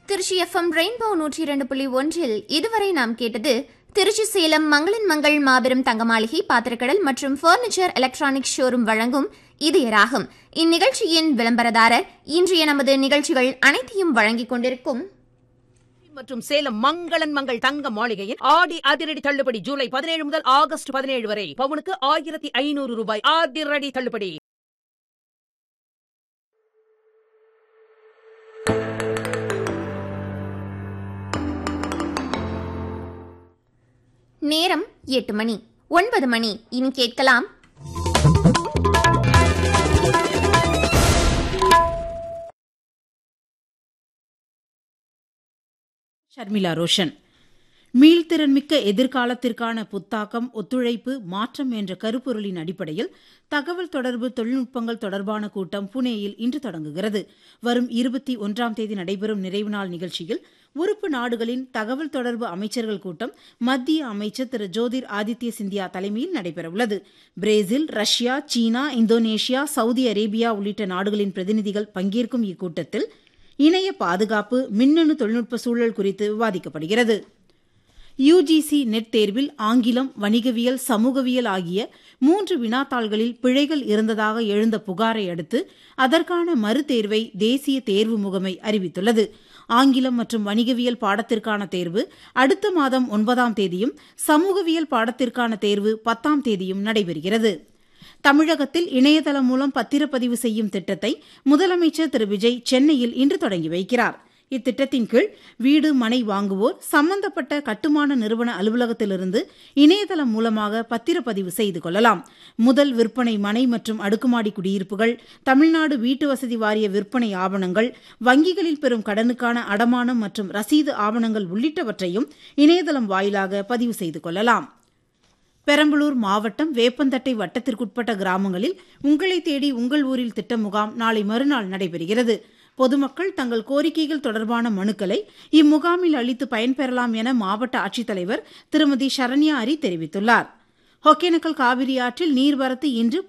Trichy FM rainbow 102.1 இதுவரை நாம் கேட்டது திருச்சி சேலம் மங்களன் மங்கள் மாபெரும் தங்க மாளிகை பாத்திரக்கடல் மற்றும் பர்னிச்சர் எலக்ட்ரானிக் ஷோரூம் வழங்கும் இதயராகும். இந்நிகழ்ச்சியின் விளம்பரதாரர் இன்றைய நமது நிகழ்ச்சிகள் அனைத்தையும் வழங்கிக் கொண்டிருக்கும் மற்றும் சேலம் மங்களன் மங்கள் தங்க மாளிகையின் ஆடி அதிரடி தள்ளுபடி ஜூலை 17 முதல் ஆகஸ்ட் 17 வரை பவுனுக்கு 1500 ரூபாய் அதிரடி தள்ளுபடி. நேரம் 8 மணி 9 மணி. இனி கேட்கலாம் ஷர்மிளா ரோஷன். மீள்திறன்மிக்க எதிர்காலத்திற்கான புத்தாக்கம், ஒத்துழைப்பு, மாற்றம் என்ற கருப்பொருளின் அடிப்படையில் தகவல் தொடர்பு தொழில்நுட்பங்கள் தொடர்பான கூட்டம் புனேயில் இன்று தொடங்குகிறது. வரும் 21ஆம் தேதி நடைபெறும் நிறைவு நாள் நிகழ்ச்சியில் உறுப்பு நாடுகளின் தகவல் தொடர்பு அமைச்சர்கள் கூட்டம் மத்திய அமைச்சர் திரு ஜோதிர் ஆதித்ய சிந்தியா தலைமையில் நடைபெறவுள்ளது. பிரேசில், ரஷ்யா, சீனா, இந்தோனேஷியா, சவுதி அரேபியா உள்ளிட்ட நாடுகளின் பிரதிநிதிகள் பங்கேற்கும் இக்கூட்டத்தில் இணைய பாதுகாப்பு, மின்னணு தொழில்நுட்ப சூழல் குறித்து விவாதிக்கப்படுகிறது. UGC நெட் தேர்வில் ஆங்கிலம், வணிகவியல், சமூகவியல் ஆகிய 3 வினாத்தாள்களில் பிழைகள் இருந்ததாக எழுந்த புகாரை அடுத்து அதற்கான மறுதேர்வை தேசிய தேர்வு முகமை அறிவித்துள்ளது. ஆங்கிலம் மற்றும் வணிகவியல் பாடத்திற்கான தேர்வு அடுத்த மாதம் 9ஆம் தேதியும், சமூகவியல் பாடத்திற்கான தேர்வு 10ஆம் தேதியும் நடைபெறுகிறது. தமிழகத்தில் இணையதளம் மூலம் பத்திரப்பதிவு செய்யும் திட்டத்தை முதலமைச்சர் திரு விஜய் சென்னையில் இன்று தொடங்கி வைக்கிறார். இத்திட்டத்தின் கீழ் வீடு, மனை வாங்குவோர் சம்பந்தப்பட்ட கட்டுமான நிறுவன அலுவலகத்திலிருந்து இணையதளம் மூலமாக பத்திரப்பதிவு செய்து கொள்ளலாம். முதல் விற்பனை மனை மற்றும் அடுக்குமாடி குடியிருப்புகள், தமிழ்நாடு வீட்டு வசதி வாரிய விற்பனை ஆவணங்கள், வங்கிகளில் பெறும் கடனுக்கான அடமானம் மற்றும் ரசீது ஆவணங்கள் உள்ளிட்டவற்றையும் இணையதளம் வாயிலாக பதிவு செய்து கொள்ளலாம். பெரம்பலூர் மாவட்டம் வேப்பந்தட்டை வட்டத்திற்குட்பட்ட கிராமங்களில் உங்களை தேடி உங்கள் ஊரில் திட்ட முகாம் நாளை மறுநாள் நடைபெறுகிறது. பொதுமக்கள் தங்கள் கோரிக்கைகள் தொடர்பான மனுக்களை இம்முகாமில் அளித்து பயன்பெறலாம் என மாவட்ட ஆட்சித்தலைவர் திருமதி சரண்யா அரி தெரிவித்துள்ளார். ஒகேனக்கல் காவிரி ஆற்றில் நீர்வரத்து இன்று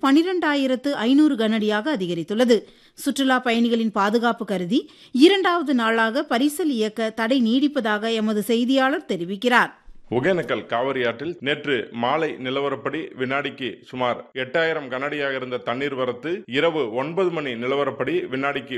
12,500 கனஅடியாக அதிகரித்துள்ளது. சுற்றுலா பயணிகளின் பாதுகாப்பு கருதி 2வது நாளாக பரிசல் இயக்க தடை நீடிப்பதாக எமது செய்தியாளர் தெரிவிக்கிறார். ஒகேனக்கல் காவிரி ஆற்றில் நேற்று மாலை நிலவரப்படி வினாடிக்கு சுமார் 8000 கனஅடியாக இருந்த தண்ணீர் வரத்து இரவு 9 மணி நிலவரப்படி வினாடிக்கு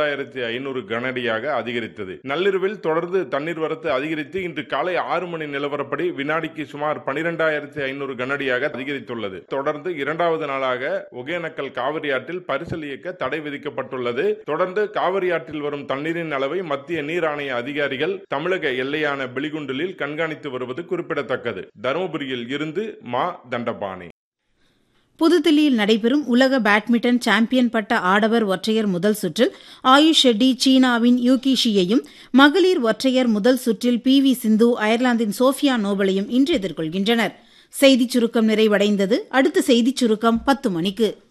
9500 கனஅடியாக அதிகரித்தது. நள்ளிரவில் தொடர்ந்து தண்ணீர் வரத்து அதிகரித்து இன்று காலை 6 மணி நிலவரப்படி வினாடிக்கு சுமார் 12,500 கனஅடியாக அதிகரித்துள்ளது. தொடர்ந்து 2வது நாளாக ஒகேனக்கல் காவிரி ஆற்றில் பரிசல் இயக்க தடை விதிக்கப்பட்டுள்ளது. தொடர்ந்து காவிரி ஆற்றில் வரும் தண்ணீரின் அளவை மத்திய நீர் ஆணைய அதிகாரிகள் தமிழக எல்லையான பிலிகுண்டிலில் கண்காணித்து வருவது குறிப்பிடத்தக்கது. தருமபுரியில் இருந்து மா தண்டபாணி. புதுதில்லியில் நடைபெறும் உலக பேட்மிண்டன் சாம்பியன் பட்ட ஆடவர் ஒற்றையர் முதல் சுற்றில் ஆயுஷ் ஷெட்டி சீனாவின் யூகி ஷியையும், மகளிர் ஒற்றையர் முதல் சுற்றில் PV சிந்து அயர்லாந்தின் சோஃபியா நோபலையும் இன்று எதிர்கொள்கின்றனர். செய்திச் சுருக்கம் நிறைவடைந்தது. அடுத்த செய்திச் சுருக்கம் 10 மணிக்கு.